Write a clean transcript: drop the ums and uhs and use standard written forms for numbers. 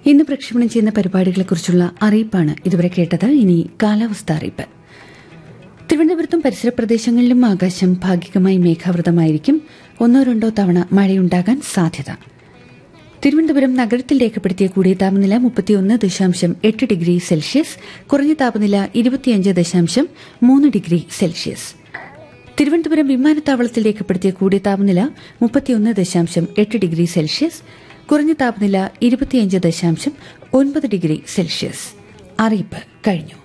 ഇന്ന് പ്രക്ഷേപണം ചെയ്യുന്ന പരിപാടികളെക്കുറിച്ചുള്ള അറിയിപ്പാണ് ഇതുവരെ കേട്ടത്. ഇനി കാലാവസ്ഥ അറിയിപ്പ്. തിരുവനന്തപുരത്തും പരിസര പ്രദേശങ്ങളിലും ആകാശം ഭാഗികമായി മേഘാവൃതമായിരിക്കും. 1-2 തവണ മഴയുണ്ടാകാൻ സാധ്യത. തിരുവനന്തപുരം നഗരത്തിൽ രേഖപ്പെടുത്തിയ കൂടിയ താപനില 31.8 ഡിഗ്രി സെൽഷ്യസ്, കുറഞ്ഞ താപനില 25.3 ഡിഗ്രി സെൽഷ്യസ്. തിരുവനന്തപുരം വിമാനത്താവളത്തിൽ രേഖപ്പെടുത്തിയ കൂടിയ താപനില 31.8 ഡിഗ്രി സെൽഷ്യസ്, കുറഞ്ഞ താപനില 25.9 ഡിഗ്രി സെൽഷ്യസ്. അറിയിപ്പ് കഴിഞ്ഞു.